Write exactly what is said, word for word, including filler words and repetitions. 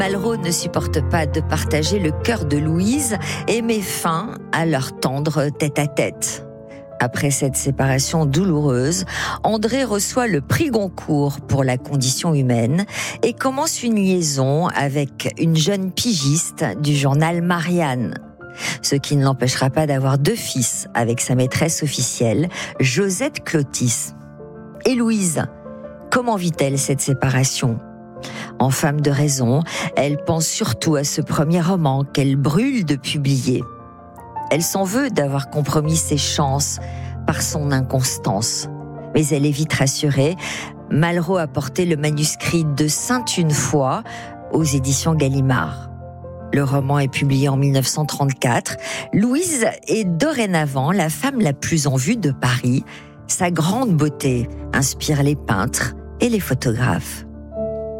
Malraux ne supporte pas de partager le cœur de Louise et met fin à leur tendre tête-à-tête. Après cette séparation douloureuse, André reçoit le prix Goncourt pour la condition humaine et commence une liaison avec une jeune pigiste du journal Marianne. Ce qui ne l'empêchera pas d'avoir deux fils avec sa maîtresse officielle, Josette Clotis. Et Louise, comment vit-elle cette séparation ? En femme de raison, elle pense surtout à ce premier roman qu'elle brûle de publier. Elle s'en veut d'avoir compromis ses chances par son inconstance. Mais elle est vite rassurée. Malraux a porté le manuscrit de Sainte une fois aux éditions Gallimard. Le roman est publié en mille neuf cent trente-quatre. Louise est dorénavant la femme la plus en vue de Paris. Sa grande beauté inspire les peintres et les photographes.